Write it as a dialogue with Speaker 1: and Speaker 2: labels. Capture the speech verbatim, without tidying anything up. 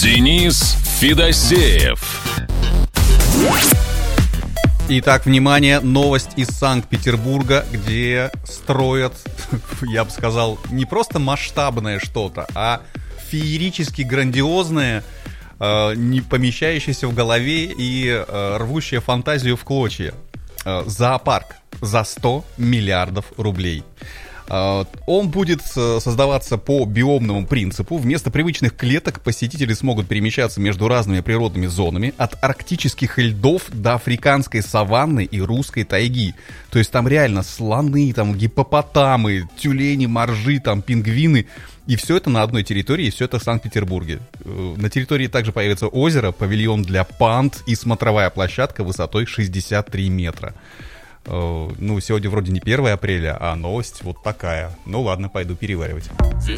Speaker 1: Денис Федосеев.
Speaker 2: Итак, внимание, новость из Санкт-Петербурга, где строят, я бы сказал, не просто масштабное что-то, а феерически грандиозное, э, не помещающееся в голове и э, рвущее фантазию в клочья. Э, зоопарк за сто миллиардов рублей. Он будет создаваться по биомному принципу. Вместо привычных клеток посетители смогут перемещаться между разными природными зонами, от арктических льдов до африканской саванны и русской тайги. То есть там реально слоны, там гиппопотамы, тюлени, моржи, там пингвины. И все это на одной территории, и все это в Санкт-Петербурге. На территории также появится озеро, павильон для панд и смотровая площадка высотой шестьдесят три метра. Ну, сегодня вроде не первое апреля, а новость вот такая. Ну ладно, пойду переваривать.